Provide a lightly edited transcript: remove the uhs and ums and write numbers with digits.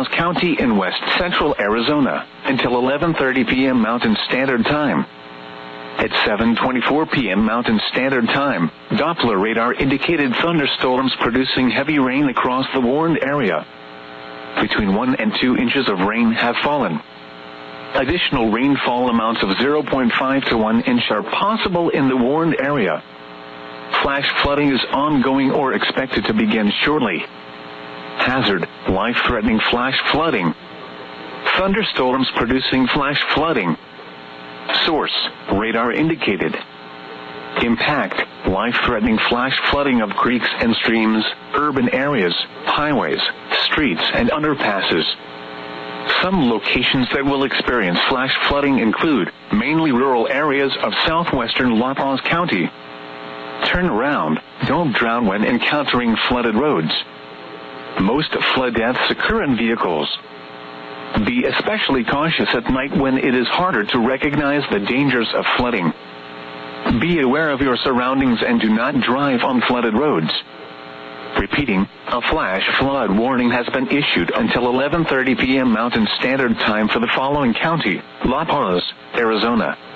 Paz County in west central Arizona until 11:30 p.m. Mountain Standard Time. At 7:24 p.m. Mountain Standard Time, Doppler radar indicated thunderstorms producing heavy rain across the warned area. Between 1 and 2 inches of rain have fallen. Additional rainfall amounts of 0.5 to 1 inch are possible in the warned area. Flash flooding is ongoing or expected to begin shortly. Hazard: life-threatening flash flooding. Thunderstorms producing flash flooding. Source: radar indicated. Impact: life-threatening flash flooding of creeks and streams, urban areas, highways, streets, and underpasses. Some locations that will experience flash flooding include mainly rural areas of southwestern La Paz County. Turn around. Don't drown when encountering flooded roads. Most flood deaths occur in vehicles. Be especially cautious at night when it is harder to recognize the dangers of flooding. Be aware of your surroundings and do not drive on flooded roads. Repeating, a flash flood warning has been issued until 11:30 p.m. Mountain Standard Time for the following county: La Paz, Arizona,